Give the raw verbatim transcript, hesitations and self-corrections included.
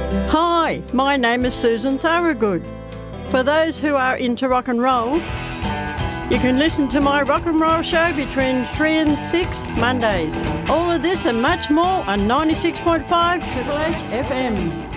Hi, my name is Susan Thorogood. For those who are into rock and roll, you can listen to my rock and roll show between three and six Mondays. All of this and much more on ninety-six point five Triple H F M.